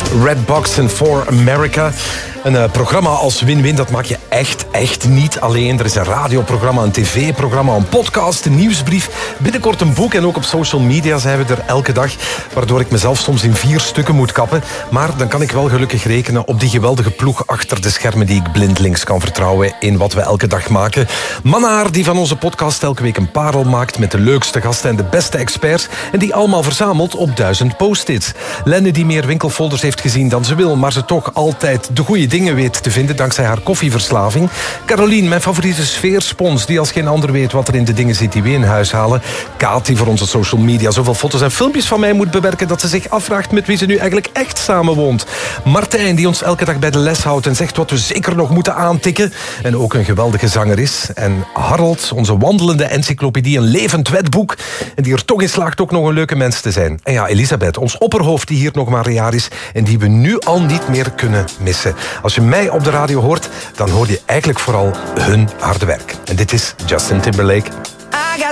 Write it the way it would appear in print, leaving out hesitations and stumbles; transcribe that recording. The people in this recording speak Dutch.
Red Box and For America. Een programma als Win-Win, dat maak je echt niet alleen. Er is een radioprogramma, een tv-programma, een podcast, een nieuwsbrief. Binnenkort een boek en ook op social media zijn we er elke dag. Waardoor ik mezelf soms in 4 stukken moet kappen. Maar dan kan ik wel gelukkig rekenen op die geweldige ploeg achter de schermen die ik blindelings kan vertrouwen in wat we elke dag maken. Mannaar, die van onze podcast elke week een parel maakt met de leukste gasten en de beste experts. En die allemaal verzamelt op 1000 post-its. Lenne, die meer winkelfolders heeft gezien dan ze wil, maar ze toch altijd de goede dingen weet te vinden dankzij haar koffieverslaving. Caroline, mijn favoriete sfeerspons, die als geen ander weet wat er in de dingen zit die we in huis halen. Kaat, die voor onze social media zoveel foto's en filmpjes van mij moet bewerken dat ze zich afvraagt met wie ze nu eigenlijk echt samenwoont. Martijn, die ons elke dag bij de les houdt en zegt wat we zeker nog moeten aantikken. En ook een geweldige zanger is. En Harold, onze wandelende encyclopedie, een levend wetboek. En die er toch in slaagt ook nog een leuke mens te zijn. En ja, Elisabeth, ons opperhoofd die hier nog maar een jaar is en die we nu al niet meer kunnen missen. Als je mij op de radio hoort, dan hoor je eigenlijk vooral hun harde werk. En dit is Justin Timberlake.